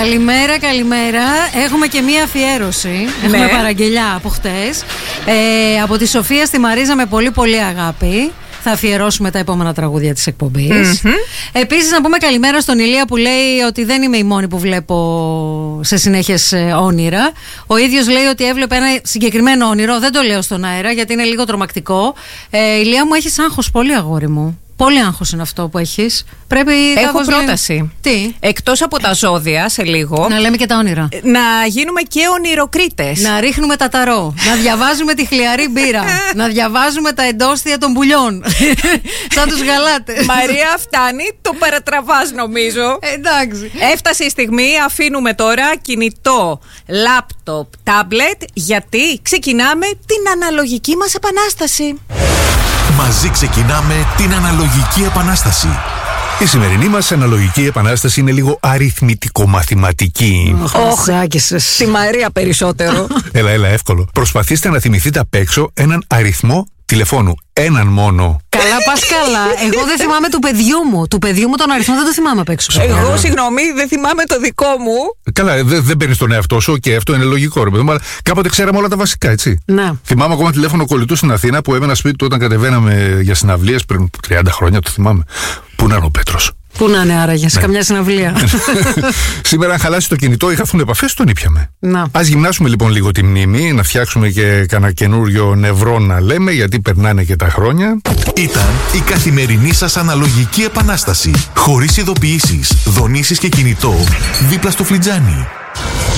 Καλημέρα, καλημέρα. Έχουμε και μία αφιέρωση. Έχουμε παραγγελιά από χτες. Από τη Σοφία στη Μαρίζα με πολύ πολύ αγάπη. Θα αφιερώσουμε τα επόμενα τραγούδια της εκπομπής. Επίσης να πούμε καλημέρα στον Ηλία που λέει ότι δεν είμαι η μόνη που βλέπω σε συνέχειες όνειρα. Ο ίδιος λέει ότι έβλεπε ένα συγκεκριμένο όνειρο. Δεν το λέω στον αέρα γιατί είναι λίγο τρομακτικό. Ηλία μου, έχεις άγχος πολύ, αγόρι μου. Πολύ άγχος είναι αυτό που έχεις. Έχω πρόταση. Τι? Εκτός από τα ζώδια, σε λίγο. Να λέμε και τα όνειρα. Να γίνουμε και ονειροκρίτες. Να ρίχνουμε τα ταρό. Να διαβάζουμε τη χλιαρή μπύρα. Να διαβάζουμε τα εντόστια των πουλιών. Σαν τους γαλάτες. Μαρία, φτάνει. Το παρατραβάς, νομίζω. Εντάξει. Έφτασε η στιγμή. Αφήνουμε τώρα κινητό, λάπτοπ, τάμπλετ. Γιατί ξεκινάμε την αναλογική μας επανάσταση. Μαζί ξεκινάμε την αναλογική επανάσταση. Η σημερινή μας αναλογική επανάσταση είναι λίγο αριθμητικο-μαθηματική. Τη Μαρία περισσότερο. Έλα, εύκολο. Προσπαθήστε να θυμηθείτε απ' έξω έναν αριθμό τηλεφώνου. Έναν μόνο. Καλά, πας καλά. Εγώ δεν θυμάμαι του παιδιού μου. Του παιδιού μου τον αριθμό δεν το θυμάμαι απ' έξω. Εγώ, συγγνώμη, δεν θυμάμαι το δικό μου. Καλά, δεν παίρνεις τον εαυτό σου και αυτό είναι λογικό, ρε παιδί μου. Αλλά κάποτε ξέραμε όλα τα βασικά, έτσι. Ναι. Θυμάμαι ακόμα τηλέφωνο κολλητού στην Αθήνα που έμενα σπίτι του όταν κατεβαίναμε για συναυλίες πριν 30 χρόνια, το θυμάμαι. Πού να είναι ο Πέτρος. Πού να είναι άραγε, σε καμιά συναυλία. Σήμερα, αν χαλάσει το κινητό ή χαθούν επαφές, τον ήπιαμε. Ας γυμνάσουμε λοιπόν λίγο τη μνήμη, να φτιάξουμε και κανένα καινούριο νευρό να λέμε, γιατί περνάνε και τα χρόνια. Ήταν η καθημερινή σας αναλογική επανάσταση. Χωρίς ειδοποιήσεις, δονήσεις και κινητό, δίπλα στο φλιτζάνι.